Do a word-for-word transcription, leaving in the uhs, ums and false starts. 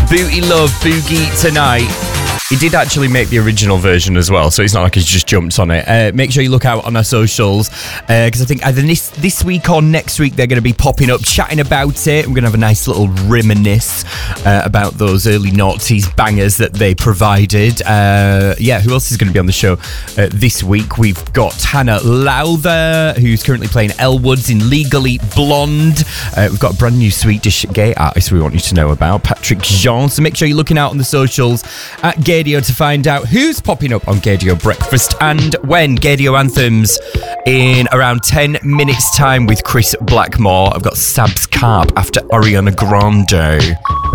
Booty Love, Boogie Tonight. He did actually make the original version as well, so it's not like he's just jumped on it. Uh, make sure you look out on our socials, because uh, I think either this, this week or next week they're going to be popping up, chatting about it. We're going to have a nice little reminisce uh, about those early noughties bangers that they provided. Uh, yeah, who else is going to be on the show uh, this week? We've got Hannah Lowther, who's currently playing Elle Woods in Legally Blonde. Uh, we've got a brand new Swedish gay artist we want you to know about, Patrick Jean. So make sure you're looking out on the socials at Gaydio to find out who's popping up on Gaydio Breakfast and when. Gaydio Anthems in around ten minutes time with Chris Blackmore. I've got Sabs Carp after Ariana Grande.